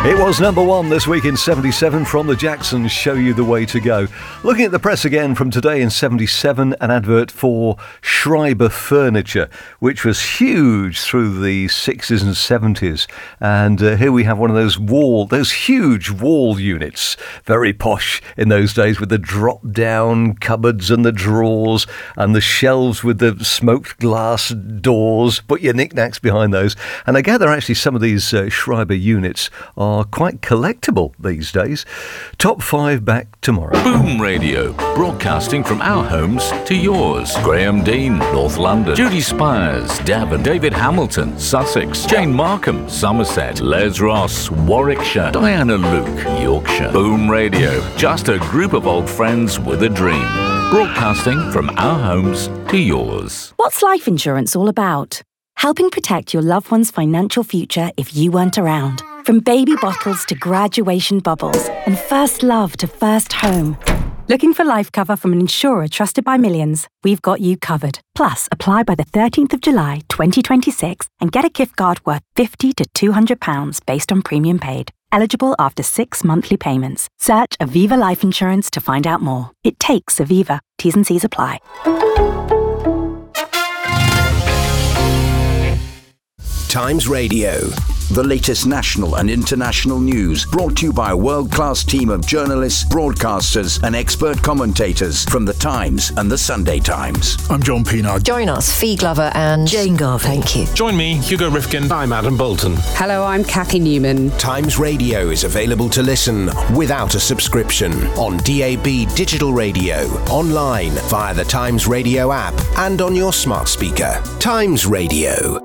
It was number one this week in 77 from the Jacksons, Show You the Way to Go. Looking at the press again from today in 77, an advert for Schreiber Furniture, which was huge through the 60s and 70s. And here we have one of those huge wall units, very posh in those days, with the drop-down cupboards and the drawers and the shelves with the smoked glass doors. Put your knickknacks behind those. And I gather actually some of these Schreiber units are quite collectible these days. Top 5 back tomorrow. Boom Radio, broadcasting from our homes to yours. Graham Dean, North London. Judy Spires, Devon. David Hamilton, Sussex. Jane Markham, Somerset. Les Ross, Warwickshire. Diana Luke, Yorkshire. Boom Radio, just a group of old friends with a dream. Broadcasting from our homes to yours. What's life insurance all about? Helping protect your loved one's financial future if you weren't around. From baby bottles to graduation bubbles and first love to first home. Looking for life cover from an insurer trusted by millions? We've got you covered. Plus, apply by the 13th of July 2026 and get a gift card worth £50 to £200 based on premium paid. Eligible after 6 monthly payments. Search Aviva Life Insurance to find out more. It takes Aviva. T's and C's apply. Times Radio. The latest national and international news brought to you by a world-class team of journalists, broadcasters and expert commentators from The Times and The Sunday Times. I'm John Pienaar. Join us, Fee Glover and Jane Garvey. Thank you. Join me, Hugo Rifkin. I'm Adam Bolton. Hello, I'm Kathy Newman. Times Radio is available to listen without a subscription on DAB digital radio, online via the Times Radio app and on your smart speaker. Times Radio.